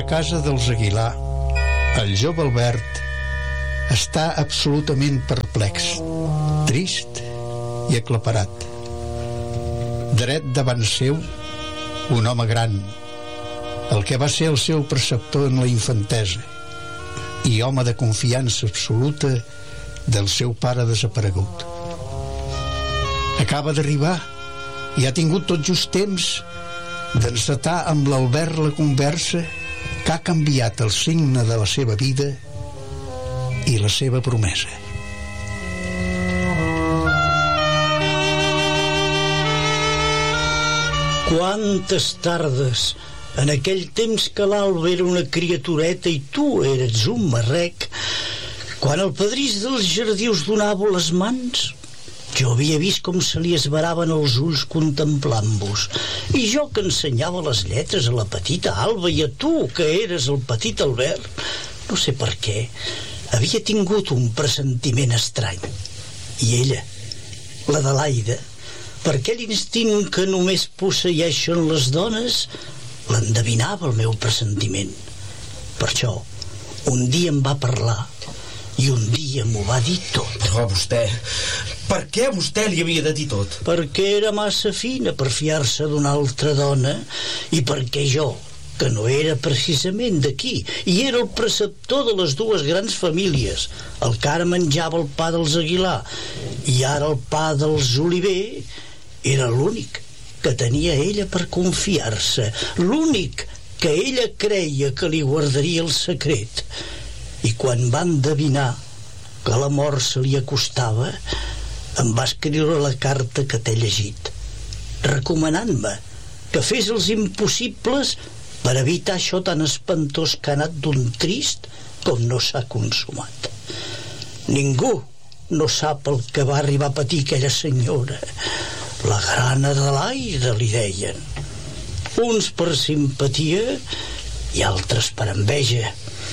la casa dels Aguilar, el jove Albert està absolutament perplex, trist i aclaparat. Dret davant seu, un home gran, el que va ser el seu preceptor en la infantesa i home de confiança absoluta del seu pare desaparegut. Acaba d'arribar i ha tingut tot just temps d'encetar amb l'Albert la conversa que ha canviat el signe de la seva vida i la seva promesa. Quantes tardes, en aquell temps que l'Alba era una criatureta i tu eres un marrec, quan el padrís dels jardí us donava les mans, jo havia vist com se li esveraven els ulls contemplant-vos, i jo que ensenyava les lletres a la petita Alba i a tu, que eres el petit Albert, no sé per què, havia tingut un pressentiment estrany. I ella, la Adelaida, per aquell instint que només posseeixen les dones, l'endevinava el meu pressentiment. Per això, un dia em va parlar i un dia m'ho va dir tot. Però vostè... Per què vostè li havia de dir tot? Perquè era massa fina per fiar-se d'una altra dona i perquè jo, que no era precisament d'aquí, i era el preceptor de les dues grans famílies, el que ara menjava el pa dels Aguilar i ara el pa dels Oliver, era l'únic que tenia ella per confiar-se, l'únic que ella creia que li guardaria el secret. I quan va endevinar que la mort se li acostava, em va escriure la carta que t'he llegit, recomanant-me que fes els impossibles per evitar això tan espantós que ha anat d'un trist com no s'ha consumat. Ningú no sap el que va arribar a patir aquella senyora. La gran Adelaida, li deien. Uns per simpatia i altres per enveja.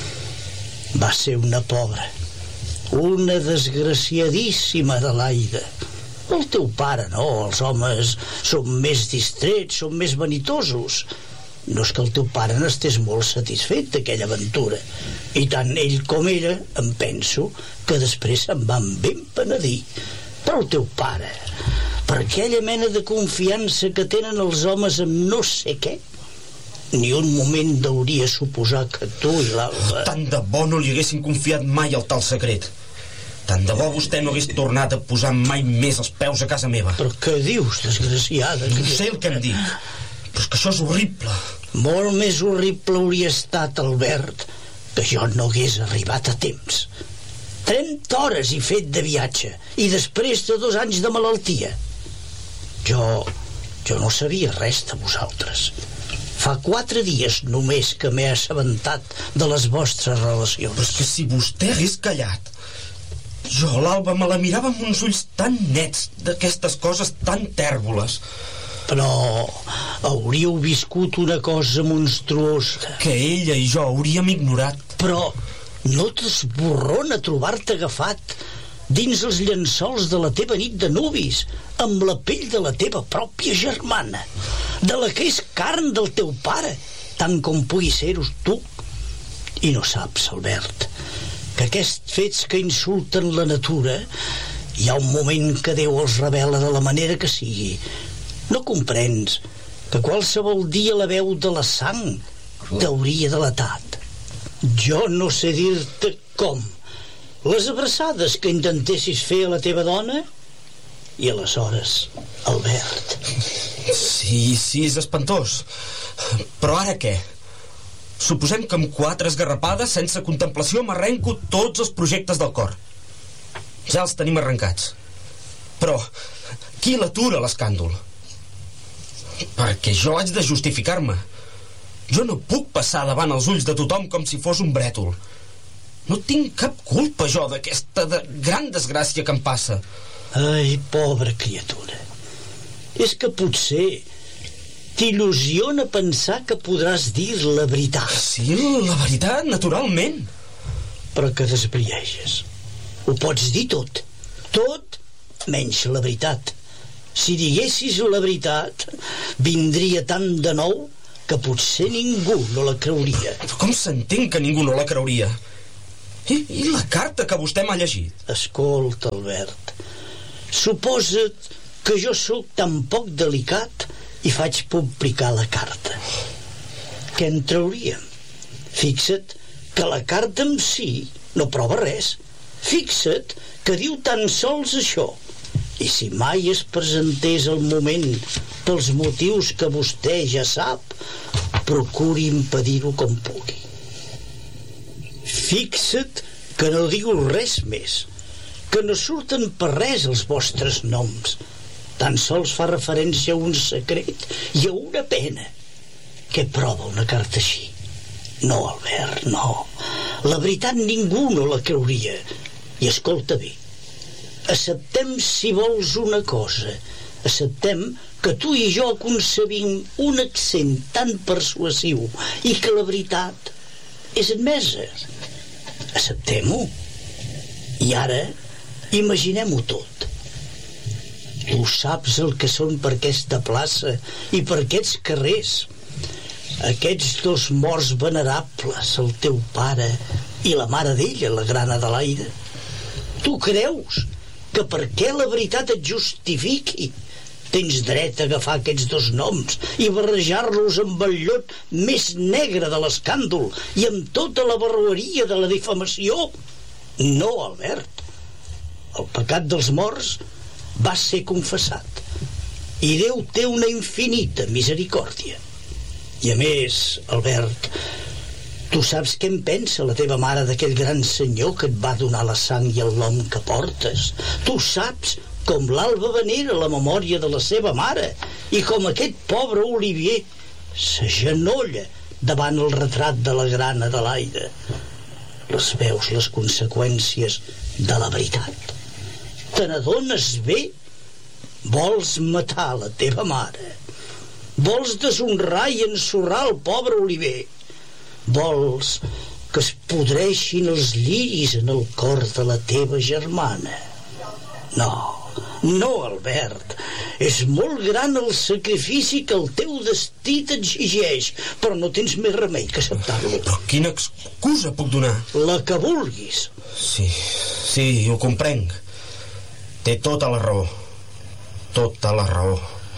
Va ser una pobra, una desgraciadíssima Adelaida. El teu pare, no? Els homes són més distrets, són més vanitosos. No és que el teu pare n'estés molt satisfet d'aquella aventura. I tant ell com ella, em penso, que després se'n van ben penedir. Però el teu pare, per aquella mena de confiança que tenen els homes en no sé què, ni un moment deuria suposar que tu i l'Alba... Tant de bo no li haguessin confiat mai el tal secret. Tant de bo vostè no hagués tornat a posar mai més els peus a casa meva. Però què dius, desgraciada? No sé el que em dic, però és que això és horrible. Molt més horrible hauria estat, Albert, que jo no hagués arribat a temps. 30 hores he fet de viatge i després de 2 anys de malaltia. Jo no sabia res de vosaltres. Fa 4 dies només que m'he assabentat de les vostres relacions. Però és que si vostè hagués callat... Jo, l'Alba, me la mirava amb uns ulls tan nets d'aquestes coses tan tèrboles. Però hauríeu viscut una cosa monstruosa. Que ella i jo hauríem ignorat. Però no t'esborrona trobar-te agafat dins els llençols de la teva nit de nuvis, amb la pell de la teva pròpia germana, de la que és carn del teu pare, tant com pugui ser-ho tu. I no saps, Albert, que aquests fets que insulten la natura, hi ha un moment que Déu els revela de la manera que sigui. No comprens que qualsevol dia la veu de la sang t'hauria delatat. Jo no sé dir-te com. Les abraçades que intentessis fer a la teva dona, i aleshores, Albert... Sí, és espantós. Però ara què? Suposem que amb 4 esgarrapades, sense contemplació, m'arrenco tots els projectes del cor. Ja els tenim arrencats. Però qui l'atura, l'escàndol? Perquè jo haig de justificar-me. Jo no puc passar davant els ulls de tothom com si fos un brètol. No tinc cap culpa, jo, d'aquesta gran desgràcia que em passa. Ai, pobra criatura. És que potser t'il·lusiona pensar que podràs dir la veritat. Sí, la veritat, naturalment. Però que desbrieges. Ho pots dir tot. Tot menys la veritat. Si diguessis la veritat, vindria tant de nou que potser ningú no la creuria. Com s'entén que ningú no la creuria? I la carta que vostè m'ha llegit? Escolta, Albert, suposa't que jo sóc tan poc delicat i faig publicar la carta. Què en trauríem? Fixa't que la carta en si no prova res. Fixa't que diu tan sols això. I si mai es presentés el moment pels motius que vostè ja sap, procuri impedir-ho com pugui. Fixa't que no diu res més, que no surten per res els vostres noms. Tan sols fa referència a un secret i a una pena. Què prova una carta així? No, Albert, no. La veritat ningú no la creuria. I escolta bé, acceptem, si vols, una cosa. Acceptem que tu i jo concebim un accent tan persuasiu i que la veritat és admesa. Acceptem-ho. I ara imaginem-ho tot. Tu saps el que són per aquesta plaça i per aquests carrers. Aquests dos morts venerables, el teu pare i la mare d'ella, la gran Adelaida. Tu creus que perquè la veritat et justifiqui tens dret a agafar aquests dos noms i barrejar-los amb el llot més negre de l'escàndol i amb tota la barbaria de la difamació? No, Albert. El pecat dels morts va ser confessat i Déu té una infinita misericòrdia. I a més, Albert, tu saps què en pensa la teva mare d'aquell gran senyor que et va donar la sang i el nom que portes. Tu saps com l'Alba venera la memòria de la seva mare i com aquest pobre Olivier s'agenolla davant el retrat de la gran Adelaida. Les veus les conseqüències de la veritat. Te n'adones bé? Vols matar la teva mare. Vols deshonrar i ensorrar el pobre Oliver. Vols que es podreixin els lliris en el cor de la teva germana. No, no, Albert. És molt gran el sacrifici que el teu destí t'exigeix, però no tens més remei que acceptar-lo. Però quina excusa puc donar? La que vulguis. Sí, ho comprenc. Té tota la raó. Tota la raó.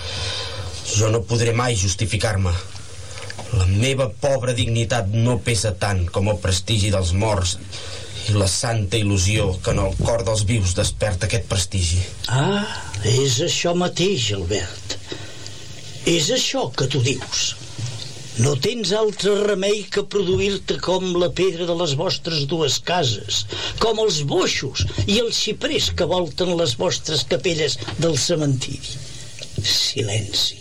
Jo no podré mai justificar-me. La meva pobra dignitat no pesa tant com el prestigi dels morts i la santa il·lusió que en el cor dels vius desperta aquest prestigi. Ah, és això mateix, Albert. És això que tu dius. No tens altre remei que produir-te com la pedra de les vostres dues cases, com els boixos i els xiprers que volten les vostres capelles del cementiri. Silenci.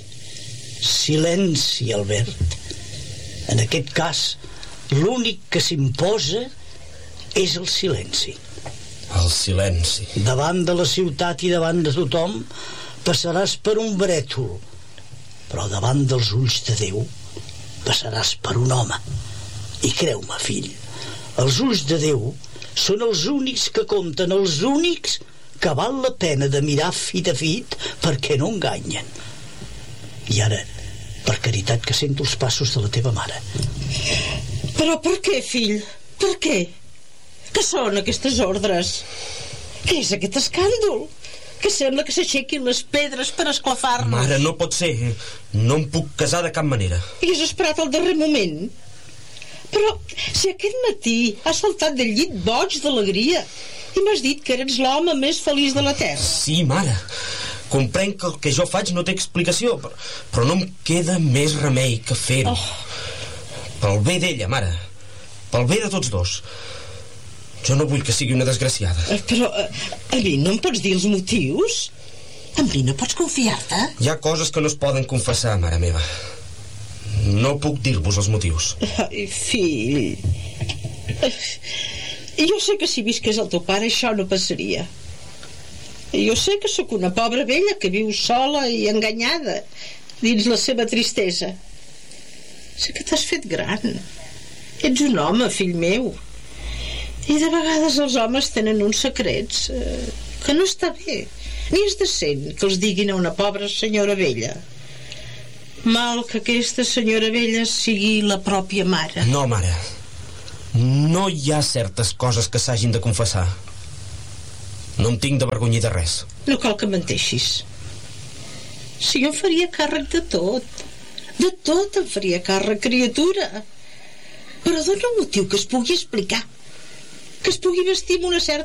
Silenci, Albert. En aquest cas, l'únic que s'imposa és el silenci. El silenci. Davant de la ciutat i davant de tothom passaràs per un brètol, però davant dels ulls de Déu passaràs per un home. I creu-me, fill, els ulls de Déu són els únics que compten, els únics que val la pena de mirar fit a fit perquè no enganyen. I ara, per caritat, que sento els passos de la teva mare. Però per què, fill? Per què? Què són aquestes ordres? Què és aquest escàndol? Que sembla que s'aixequin les pedres per esclafar-nos. Mare, no pot ser. No em puc casar de cap manera. I has esperat el darrer moment? Però si aquest matí has saltat del llit boig d'alegria i m'has dit que eres l'home més feliç de la terra. Sí, mare. Comprenc que el que jo faig no té explicació, però no em queda més remei que fer-ho. Pel bé d'ella, mare. Pel bé de tots dos. Jo no vull que sigui una desgraciada. Però a mi no em pots dir els motius? A mi no pots confiar-te? Hi ha coses que no es poden confessar, mare meva. No puc dir-vos els motius. Ai, fill. Jo sé que si visqués el teu pare això no passaria. Jo sé que sóc una pobra vella que viu sola i enganyada dins la seva tristesa. Sé que t'has fet gran. Ets un home, fill meu. I de vegades els homes tenen uns secrets que no està bé, ni és decent que els diguin a una pobra senyora vella. Mal que aquesta senyora vella sigui la pròpia mare. No, mare. No hi ha certes coses que s'hagin de confessar. No em tinc de vergonyir de res. No cal que menteixis. Si jo faria càrrec de tot. De tot em faria càrrec, criatura. Però dona un motiu que es pugui explicar. Que es pugui vestir amb una certa